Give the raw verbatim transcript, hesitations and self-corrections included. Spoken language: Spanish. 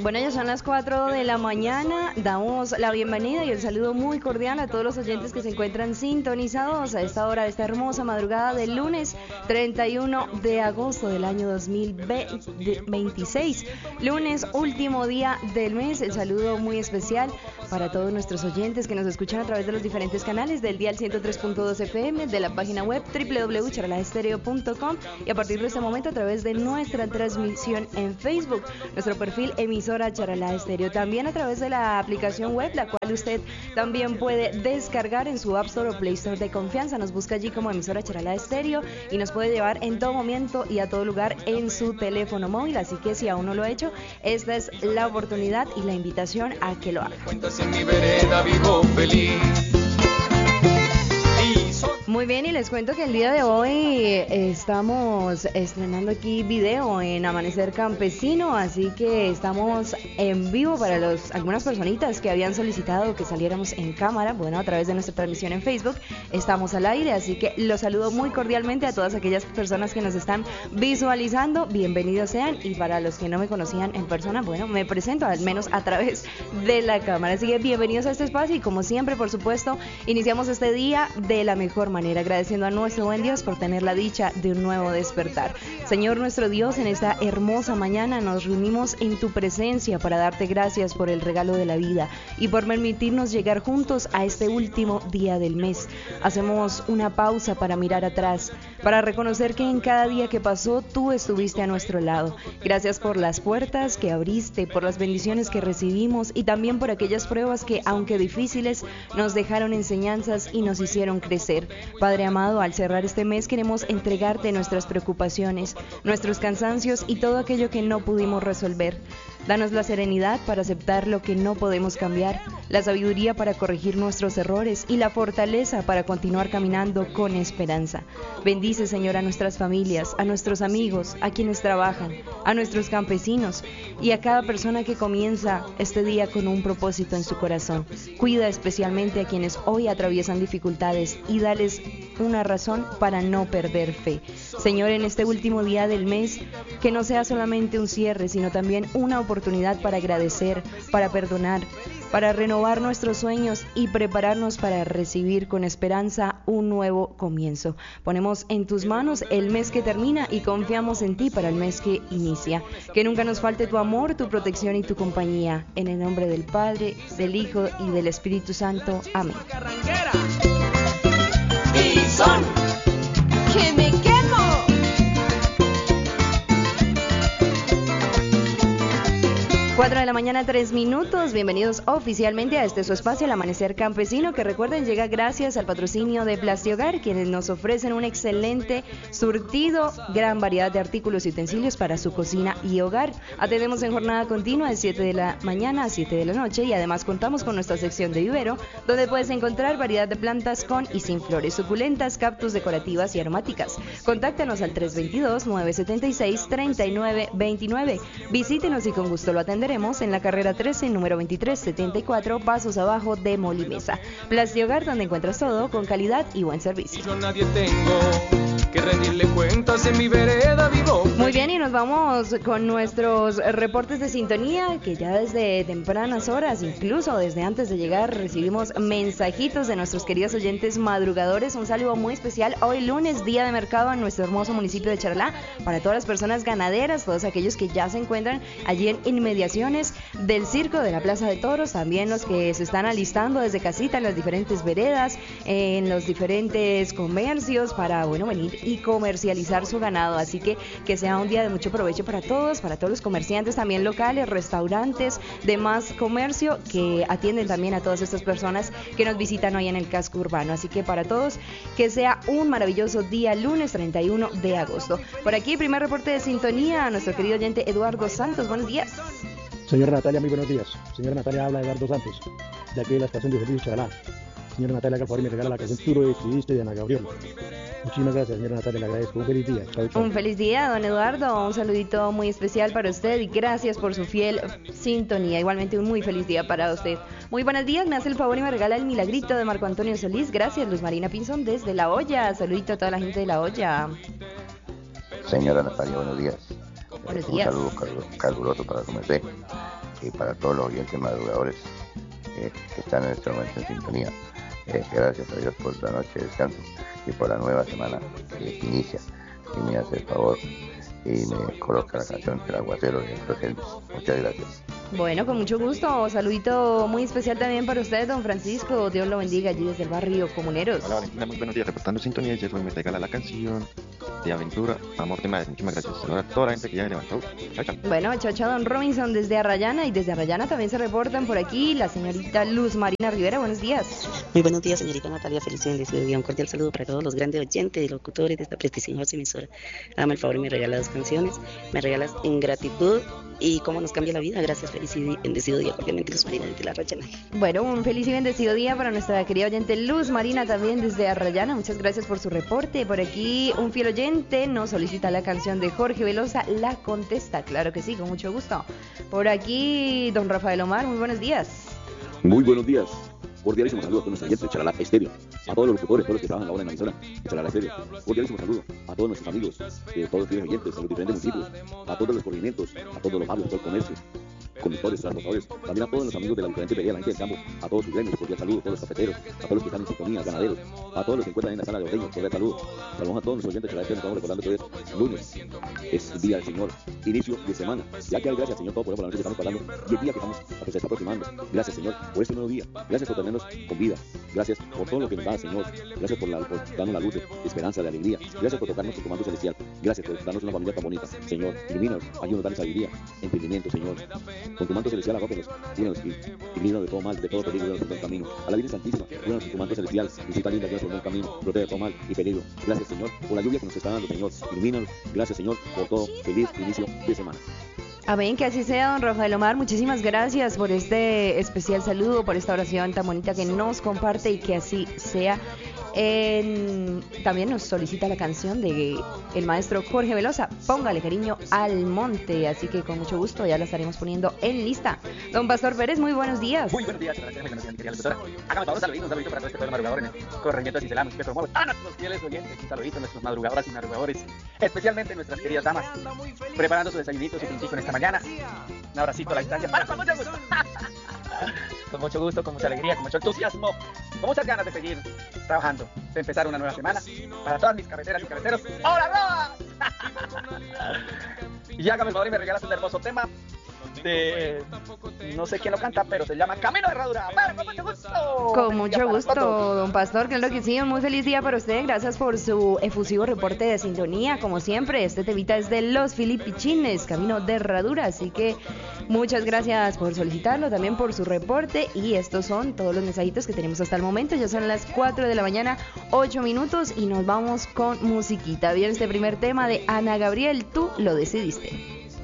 Bueno, ya son las cuatro de la mañana, damos la bienvenida y el saludo muy cordial a todos los oyentes que se encuentran sintonizados a esta hora, de esta hermosa madrugada del lunes treinta y uno de agosto del año dos mil veintiséis, lunes, último día del mes. El saludo muy especial para todos nuestros oyentes que nos escuchan a través de los diferentes canales del dial ciento tres punto dos F M, de la página web doble u doble u doble u punto charalá estéreo punto com y a partir de este momento a través de nuestra transmisión en Facebook, nuestro perfil emisora Charalá Estéreo, también a través de la aplicación web, la cual usted también puede descargar en su App Store o Play Store de confianza. Nos busca allí como emisora Charalá Estéreo y nos puede llevar en todo momento y a todo lugar en su teléfono móvil, así que si aún no lo ha hecho, esta es la oportunidad y la invitación a que lo haga. Muy bien, y les cuento que el día de hoy estamos estrenando aquí video en Amanecer Campesino, así que estamos en vivo para los algunas personitas que habían solicitado que saliéramos en cámara. Bueno, a través de nuestra transmisión en Facebook estamos al aire, así que los saludo muy cordialmente a todas aquellas personas que nos están visualizando, bienvenidos sean, y para los que no me conocían en persona, bueno, me presento al menos a través de la cámara, así que bienvenidos a este espacio y como siempre, por supuesto, iniciamos este día de la mejor manera, agradeciendo a nuestro buen Dios por tener la dicha de un nuevo despertar. Señor nuestro Dios, en esta hermosa mañana nos reunimos en tu presencia para darte gracias por el regalo de la vida y por permitirnos llegar juntos a este último día del mes. Hacemos una pausa para mirar atrás, para reconocer que en cada día que pasó tú estuviste a nuestro lado. Gracias por las puertas que abriste, por las bendiciones que recibimos y también por aquellas pruebas que, aunque difíciles, nos dejaron enseñanzas y nos hicieron crecer. Padre amado, al cerrar este mes queremos entregarte nuestras preocupaciones, nuestros cansancios y todo aquello que no pudimos resolver. Danos la serenidad para aceptar lo que no podemos cambiar, la sabiduría para corregir nuestros errores y la fortaleza para continuar caminando con esperanza. Bendice, Señor, a nuestras familias, a nuestros amigos, a quienes trabajan, a nuestros campesinos y a cada persona que comienza este día con un propósito en su corazón. Cuida especialmente a quienes hoy atraviesan dificultades y dales una razón para no perder fe. Señor, en este último día del mes, que no sea solamente un cierre, sino también una oportunidad para agradecer, para perdonar, para renovar nuestros sueños y prepararnos para recibir con esperanza un nuevo comienzo. Ponemos en tus manos el mes que termina y confiamos en ti para el mes que inicia. Que nunca nos falte tu amor, tu protección y tu compañía. En el nombre del Padre, del Hijo y del Espíritu Santo. Amén. Y son que me quemo. cuatro de la mañana, tres minutos. Bienvenidos oficialmente a este su espacio, el Amanecer Campesino, que recuerden llega gracias al patrocinio de Plastiogar, quienes nos ofrecen un excelente surtido, gran variedad de artículos y utensilios para su cocina y hogar. Atendemos en jornada continua de siete de la mañana a siete de la noche y además contamos con nuestra sección de vivero, donde puedes encontrar variedad de plantas con y sin flores, suculentas, cactus decorativas y aromáticas. Contáctanos al tres dos dos, nueve siete seis, tres nueve dos nueve. Visítenos y con gusto lo atenderemos en la carrera trece, número veintitrés setenta y cuatro, pasos abajo de Molimesa. Plastiogar, donde encuentras todo con calidad y buen servicio. Yo nadie tengo que rendirle cuentas en mi vereda vivo. Muy bien, y nos vamos con nuestros reportes de sintonía, que ya desde tempranas horas, incluso desde antes de llegar, recibimos mensajitos de nuestros queridos oyentes madrugadores. Un saludo muy especial hoy lunes, día de mercado en nuestro hermoso municipio de Charalá, para todas las personas ganaderas, todos aquellos que ya se encuentran allí en inmediaciones del circo de la Plaza de Toros, también los que se están alistando desde casita en las diferentes veredas, en los diferentes comercios para, bueno, venir y comercializar su ganado. Así que que sea un día de mucho provecho para todos, para todos los comerciantes también locales, restaurantes, demás comercio que atienden también a todas estas personas que nos visitan hoy en el casco urbano. Así que para todos que sea un maravilloso día lunes treinta y uno de agosto. Por aquí primer reporte de sintonía a nuestro querido oyente Eduardo Santos. Buenos días. Señora Natalia, muy buenos días. Señora Natalia, habla Eduardo Santos, de aquí de la estación de servicio Charalá. Señora Natalia, por favor, me regala la canción Tú lo decidiste de Ana Gabriel. Muchísimas gracias, señora Natalia, le agradezco. Un feliz día. Chau, chau. Un feliz día, don Eduardo. Un saludito muy especial para usted y gracias por su fiel sintonía. Igualmente un muy feliz día para usted. Muy buenos días, me hace el favor y me regala el milagrito de Marco Antonio Solís. Gracias, Luz Marina Pinzón desde La Olla. Saludito a toda la gente de La Olla. Señora Natalia, buenos días. Buenos Un días. saludo calu- caluroso para su merced y para todos los oyentes madrugadores eh, que están en este momento en sintonía. Eh, gracias a Dios por la noche de descanso y por la nueva semana que inicia. Y me hace el favor y me coloca la canción El Aguacero de Los Elvis. Muchas gracias. Bueno, con mucho gusto. Saludito muy especial también para usted, don Francisco. Dios lo bendiga allí desde el barrio Comuneros. Hola Valentina, muy buenos días, reportando sintonía y hoy me regala la canción de Aventura, Amor de Madre. Muchísimas gracias. Saludos a toda la gente que ya me levantó. Chao, chao. Bueno, chao, chao, don Robinson desde Arrayana, y desde Arrayana también se reportan por aquí la señorita Luz Marina Rivera. Buenos días. Muy buenos días, señorita Natalia. Feliz y bendecido día. Un cordial saludo para todos los grandes oyentes y locutores de esta prestigiosa emisora. Hágame el favor y me regala dos canciones. Me regalas Ingratitud y Cómo nos cambia la vida. Gracias, feliz y bendecido día. Cordialmente, Luz Marina desde la Arrayana. Bueno, un feliz y bendecido día para nuestra querida oyente Luz Marina también desde Arrayana. Muchas gracias por su reporte. Por aquí un fiel oyente nos solicita la canción de Jorge Velosa, La Contesta. Claro que sí, con mucho gusto. Por aquí don Rafael Omar, muy buenos días. Muy buenos días. Cordialísimo saludo a todos nuestros oyentes de Chalalá Estéreo, a todos los locutores, todos los que trabajan ahora en la emisora de Chalalá Estéreo. Cordialísimo saludo a todos nuestros amigos, eh, todos los fieles oyentes de los diferentes municipios, a todos los corregimientos, a todos los barrios, a todo el comercio, conductores, transportadores, también a todos los amigos de la diferente veredas, la gente del campo, a todos sus gremios, cordial saludo, a todos los cafeteros, a todos los que están en sintonía, ganaderos, a todos los que se encuentran en la sala de ordeño, cordial saludo. Saludos a todos nuestros oyentes de Chalalá Estéreo. Estamos recordando que hoy es lunes, es el día del Señor, inicio de semana. Ya que hay gracias, Señor, todo por la noche que estamos pasando y el día que estamos a se está aproximando. Gracias, Señor, por este nuevo día. Gracias por tenernos con vida. Gracias por todo lo que nos da, Señor. Gracias por, la, por darnos la luz de esperanza, de alegría. Gracias por tocarnos con tu mando celestial. Gracias por darnos una familia tan bonita. Señor, ilumínanos, ayúdanos, danos sabiduría, entendimiento, Señor. Con tu manto celestial, arrópenos, líbranos y, y líbranos de todo mal, de todo peligro, líbranos por buen camino. A la Virgen Santísima, líbranos con tu manto celestial, visita linda, líbranos por buen camino, protege de todo mal y peligro. Gracias, Señor, por la lluvia que nos está dando, Señor. Ilumínanos. Gracias, Señor, por todo. Feliz inicio de semana. Amén, que así sea, don Rafael Omar. Muchísimas gracias por este especial saludo, por esta oración tan bonita que nos comparte, y que así sea. En... También nos solicita la canción de el maestro Jorge Velosa, Póngale cariño al monte. Así que con mucho gusto ya la estaremos poniendo en lista. Don Pastor Pérez, muy buenos días. Muy buenos días, gracias, mi querida locutora. Hágame favor, saludito, un saludito para todo este pueblo madrugador en el corregimiento de Cicelamo, que promueve a nuestros fieles oyentes. Un saludito a nuestros madrugadoras y madrugadores, especialmente nuestras queridas damas, preparando su desayunito, su tintico en esta mañana. Un abracito a la distancia. ¡Para, con mucho gusto! Con mucho gusto, con mucha alegría, con mucho entusiasmo, con muchas ganas de seguir trabajando, de empezar una nueva semana. Para todas mis carreteras y carreteros, ¡hola, Roa! Y hágame el favor y me regalas un hermoso tema de... no sé quién lo canta, pero se llama Camino de Herradura. ¡Para, con mucho gusto! Con mucho gusto, don Pastor, claro que sí. Un muy feliz día para usted. Gracias por su efusivo reporte de sintonía. Como siempre, este temita es de Los Filipichines, Camino de Herradura. Así que muchas gracias por solicitarlo, también por su reporte. Y estos son todos los mensajitos que tenemos hasta el momento. Ya son las cuatro de la mañana, ocho minutos, y nos vamos con musiquita. Viene este primer tema de Ana Gabriel, Tú lo decidiste.